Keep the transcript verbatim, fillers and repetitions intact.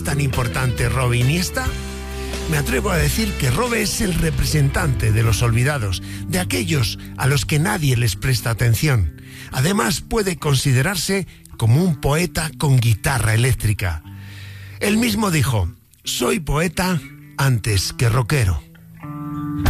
tan importante Robe Iniesta? Me atrevo a decir que Robe es el representante de los olvidados, de aquellos a los que nadie les presta atención. Además, puede considerarse como un poeta con guitarra eléctrica. Él mismo dijo: soy poeta antes que rockero.